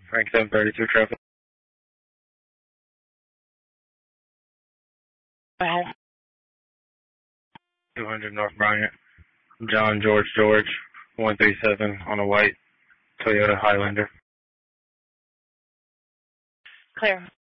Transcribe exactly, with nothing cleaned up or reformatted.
Frank seven thirty-two traffic. Wow. two hundred North Bryant. John George George, one three seven on a white Toyota Highlander. Clear.